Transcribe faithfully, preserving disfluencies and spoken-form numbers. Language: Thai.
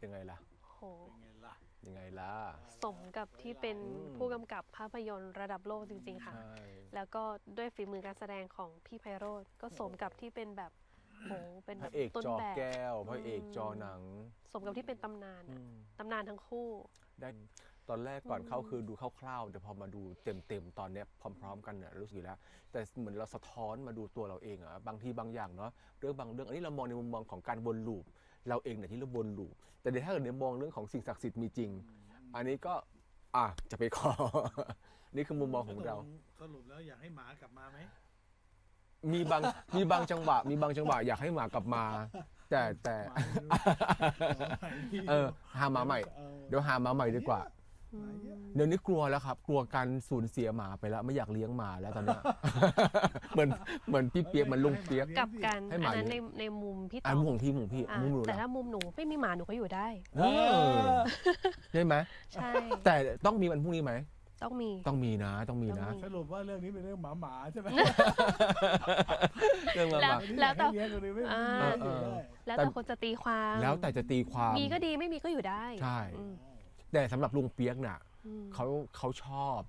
ยังไงล่ะโหยังไงล่ะสมกับที่เป็นผู้กำกับภาพยนตร์ระดับโลกจริงๆค่ะแล้วก็ด้วยฝีมือการแสดงของพี่ไพโรจน์ก็สมกับที่เป็นแบบโหเป็นแบบต้นแบบพระเอกจอแก้วพระเอกจอหนังสมกับที่เป็นตำนานตำนานทั้งคู่ได้ตอนแรกก่อนเข้าคือดูคร่าวๆแต่พอมาดูเต็มๆตอนเนี้ยพร้อมๆกันเนี่ยรู้สึกแล้วแต่เหมือนเราสะท้อนมาดูตัวเราเองอะบางทีบางอย่างเนาะเรื่องบางเรื่องอันนี้เรามองในมุมมองของการวนลูปเราเองเนี่ยที่เราวนลูปแต่ถ้าเกิดในมองเรื่องของสิ่งศักดิ์สิทธิ์มีจริงอันนี้ก็อ่ะจะไปขอ นี่คือมุมมองของเราสรุปแล้วอยากให้หมากลับมาไหมมีบางมีบางจังหวะมีบางจังหวะอยากให้หมากลับมาแต่แต่เออหาหมาใหม่เดี๋ยวหาหมาใหม่ดีกว่าเดี๋ยวนี้กลัวแล้วครับกลัวการสูญเสียหมาไปแล้วไม่อยากเลี้ยงหมาแล้วตอนนี้เหมือนเหมือนพี่เปียกเหมือนลุงเปียกกับกันอันนั้นในในมุมพี่ต่อมุมของพี่มุมพี่มุมหนูแต่ถ้ามุมหนูไม่มีหมาหนูก็อยู่ได้ใช่ไหมใช่แต่ต้องมีวันพรุ่งนี้ไหมต้องมีต้องมีนะต้องมีนะสรุปว่าเรื่องนี้เป็นเรื่องหมาหมาใช่ไหมเรื่องหมาหมาแล้วแต่แล้วแต่คนจะตีความแล้วแต่จะตีความมีก็ดีไม่มีก็อยู่ได้ใช่แต่สำหรับลุงเปียกน่ะเขาเขาชอบ